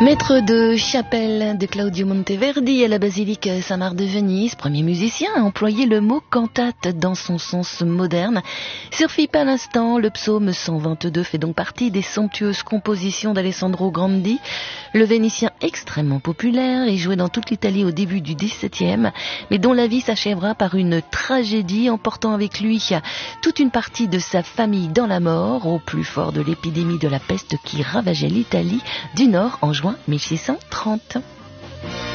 Maître de chapelle de Claudio Monteverdi à la basilique Saint-Marc de Venise, premier musicien à employer le mot cantate dans son sens moderne. Sur Philippe à l'instant, le psaume 122 fait donc partie des somptueuses compositions d'Alessandro Grandi, le Vénitien extrêmement populaire et joué dans toute l'Italie au début du XVIIe, mais dont la vie s'achèvera par une tragédie emportant avec lui toute une partie de sa famille dans la mort au plus fort de l'épidémie de la peste qui ravageait l'Italie du Nord en juin 1630.